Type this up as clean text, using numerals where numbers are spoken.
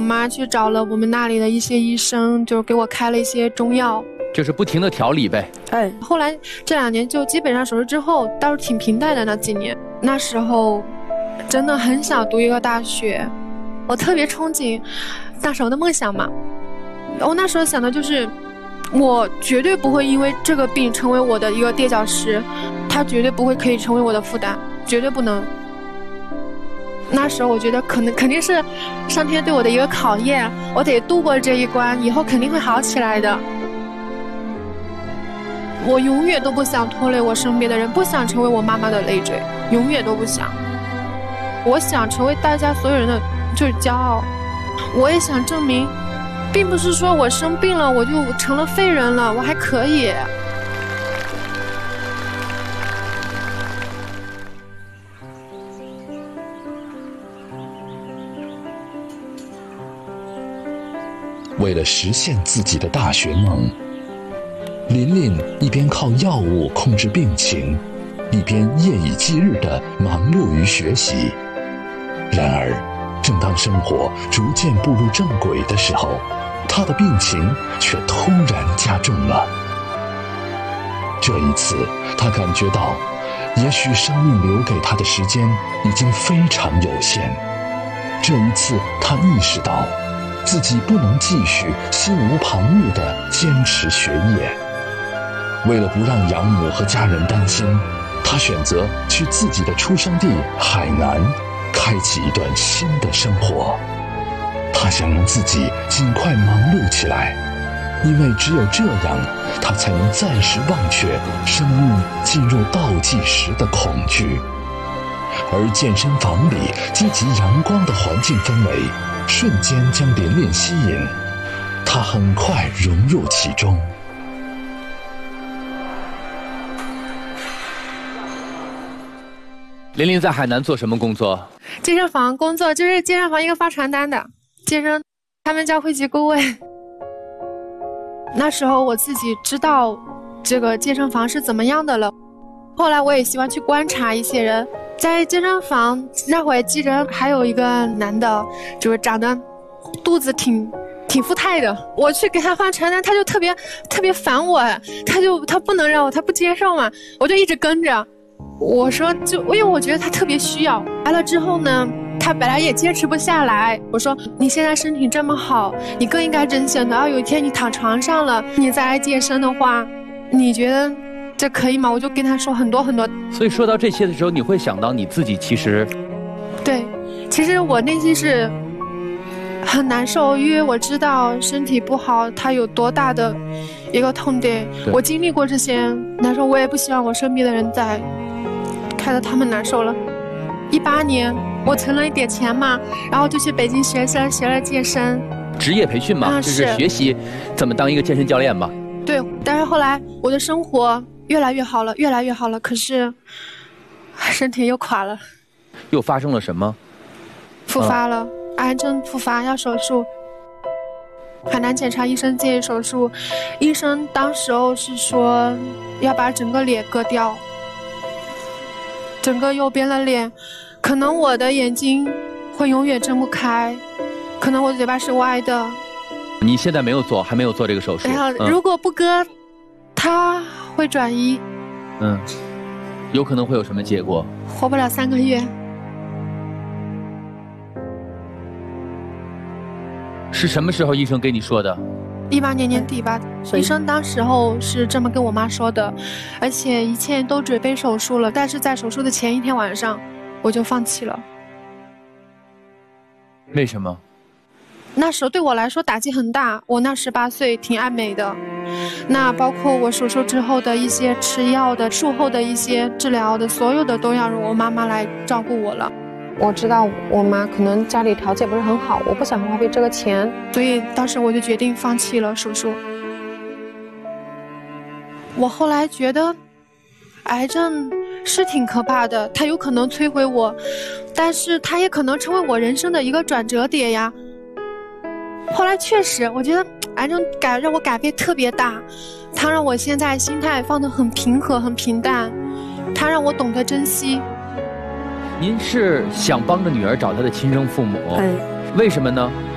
妈去找了我们那里的一些医生，就给我开了一些中药， 就是不停的调理呗。 哎，后来这2年就基本上手术之后倒是挺平淡的那几年。那时候真的很想读一个大学，我特别憧憬那时候的梦想嘛。我那时候想的就是，我绝对不会因为这个病成为我的一个垫脚石，它绝对不会可以成为我的负担，绝对不能。那时候我觉得肯定是上天对我的一个考验，我得度过这一关，以后肯定会好起来的。我永远都不想拖累我身边的人，不想成为我妈妈的累赘，永远都不想。我想成为大家所有人的就是骄傲。我也想证明，并不是说我生病了我就成了废人了，我还可以。 为了实现自己的大学梦，琳琳一边靠药物控制病情，一边夜以继日地忙碌于学习。然而，正当生活逐渐步入正轨的时候，她的病情却突然加重了。这一次，她感觉到，也许生命留给她的时间已经非常有限。这一次，她意识到，自己不能继续心无旁骛地坚持学业。为了不让养母和家人担心，他选择去自己的出生地海南，开启一段新的生活。他想让自己尽快忙碌起来，因为只有这样，他才能暂时忘却生命进入倒计时的恐惧。而健身房里积极阳光的环境氛围瞬间将琳琳吸引，她很快融入其中。 琳琳在海南做什么工作？ 健身房工作，就是健身房一个发传单的健身，他们叫会籍顾问。那时候我自己知道这个健身房是怎么样的了，后来我也喜欢去观察一些人。在健身房那会记着还有一个男的，就是长得肚子挺富态的，我去给他发传单，他就特别烦我，他不能让我，他不接受嘛，我就一直跟着。我说因为我觉得他特别需要。来了之后呢，他本来也坚持不下来，我说你现在身体这么好，你更应该珍惜。等到有一天你躺床上了，你再来健身的话，你觉得这可以吗？我就跟他说很多。 所以说到这些的时候，你会想到你自己其实我内心是很难受，因为我知道身体不好它有多大的一个痛点，我经历过这些难受，我也不希望我身边的人再看到他们难受了。18年我存了一点钱嘛，然后就去北京学了健身职业培训嘛，就是学习怎么当一个健身教练嘛。 对，但是后来我的生活越来越好了，可是身体又垮了。 又发生了什么？ 复发了，癌症复发，要手术。海南检查医生建议手术，医生当时候是说要把整个脸割掉，整个右边的脸，可能我的眼睛会永远睁不开，可能我嘴巴是歪的。 你现在还没有做这个手术。 如果不割，它会转移。 有可能会有什么结果？ 活不了3个月。 是什么时候医生跟你说的 ？18年年底吧，医生当时候是这么跟我妈说的，而且一切都准备手术了，但是在手术的前一天晚上，我就放弃了。 为什么？ 那时候对我来说打击很大，我那18岁挺爱美的，那包括我手术之后的一些吃药的、术后的一些治疗的，所有的都要我妈妈来照顾我了。我知道我妈可能家里条件不是很好，我不想花费这个钱，所以当时我就决定放弃了手术。我后来觉得癌症是挺可怕的，它有可能摧毁我，但是它也可能成为我人生的一个转折点呀。后来确实我觉得癌症让我改变特别大，它让我现在心态放得很平和很平淡，它让我懂得珍惜。 您是想帮着女儿找她的亲生父母，为什么呢？